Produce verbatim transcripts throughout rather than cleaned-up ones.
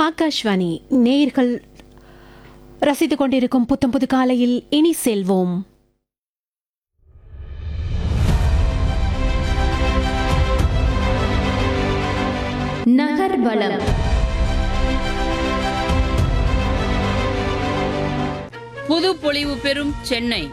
ஆகாஷ்வாணி நேயர்கள் ரசித்துக் கொண்டிருக்கும் புத்தம் புது காலையில் இனி செல்வோம். நகர்வலம். புது பொலிவு பெறும் சென்னை.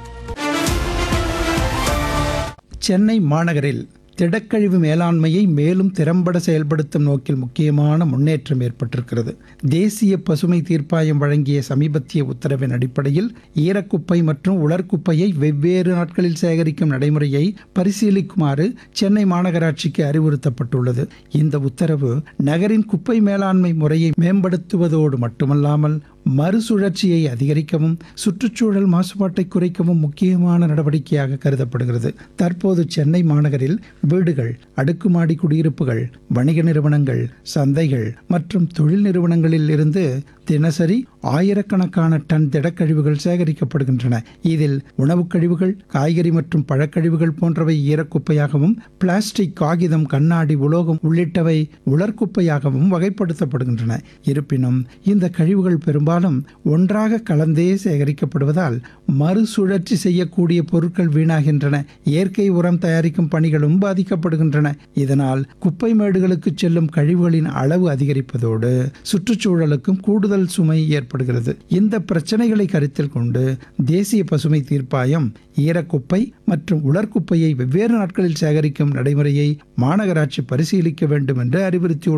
சென்னை மாநகரில் திடக்கழிவு மேலாண்மையை மேலும் திறம்பட செயல்படுத்தும் நோக்கில் முக்கியமான முன்னேற்றம் ஏற்பட்டிருக்கிறது. தேசிய பசுமை தீர்ப்பாயம் வழங்கிய சமீபத்திய உத்தரவின் அடிப்படையில் ஈரக்குப்பை மற்றும் உலர்குப்பையை வெவ்வேறு நாட்களில் சேகரிக்கும் நடைமுறையை பரிசீலிக்குமாறு சென்னை மாநகராட்சிக்கு அறிவுறுத்தப்பட்டுள்ளது. இந்த உத்தரவு நகரின் குப்பை மேலாண்மை முறையை மேம்படுத்துவதோடு மட்டுமல்லாமல் மறுசுழற்சியை அதிகரிக்கவும் சுற்றுச்சூழல் மாசுபாட்டை குறைக்கவும் முக்கியமான நடவடிக்கையாக கருதப்படுகிறது. தற்போது சென்னை மாநகரில் வீடுகள், அடுக்குமாடி குடியிருப்புகள், வணிக நிறுவனங்கள், சந்தைகள் மற்றும் தொழில் நிறுவனங்களில் இருந்து தினசரி ஆயிரக்கணக்கான டன் திடக்கழிவுகள் சேகரிக்கப்படுகின்றன. இதில் உணவுக் கழிவுகள், காய்கறி மற்றும் பழக்கழிவுகள் போன்றவை ஈரக்குப்பையாகவும், பிளாஸ்டிக், காகிதம், கண்ணாடி, உலோகம் உள்ளிட்டவை உலர்குப்பையாகவும் வகைப்படுத்தப்படுகின்றன. இருப்பினும் இந்த கழிவுகள் பெரும்பாலும் ஒன்றாக கலந்தே சேகரிக்கப்படுவதால் மறுசுழற்சி செய்யக்கூடிய பொருட்கள் வீணாகின்றன. இயற்கை உரம் தயாரிக்கும் பணிகளும் பாதிக்கப்படுகின்றன. இதனால் குப்பை மேடுகளுக்கு செல்லும் கழிவுகளின் அளவு அதிகரிப்பதோடு சுற்றுச்சூழலுக்கும் கூடுதல் சுமை ஏற்படுகிறது. இந்த பிரச்சனைகளை கருத்தில் கொண்டு தேசிய பசுமை தீர்ப்பாயம் ஈரக்குப்பை மற்றும் உலர்குப்பையை வெவ்வேறு நாட்களில் சேகரிக்கும் நடைமுறையை மாநகராட்சி பரிசீலிக்க வேண்டும் என்று அறிவுறுத்தியுள்ளது.